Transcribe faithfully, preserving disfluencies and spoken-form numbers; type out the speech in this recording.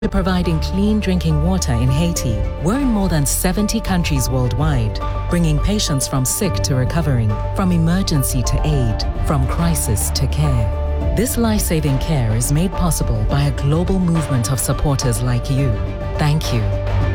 We're providing clean drinking water in Haiti. We're in more than seventy countries worldwide, bringing patients from sick to recovering, from emergency to aid, from crisis to care. This life-saving care is made possible by a global movement of supporters like you. Thank you.